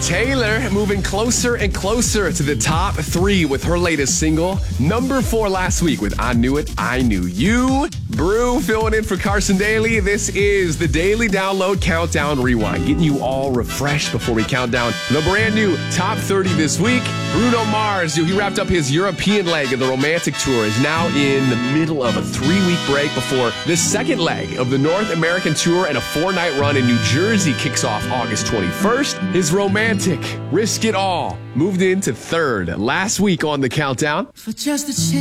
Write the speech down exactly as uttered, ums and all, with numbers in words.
Taylor moving closer and closer to the top three with her latest single. Number four last week with I Knew It, I Knew You. Brew filling in for Carson Daly. This is the Daily Download Countdown Rewind, getting you all refreshed before we count down the brand new Top thirty this week. Bruno Mars, he wrapped up his European leg of the Romantic Tour, is now in the middle of a three-week break before the second leg of the North American Tour, and a four-night run in New Jersey kicks off August twenty-first. His Romantic, Risk It All, moved into third last week on the countdown. For just a chance.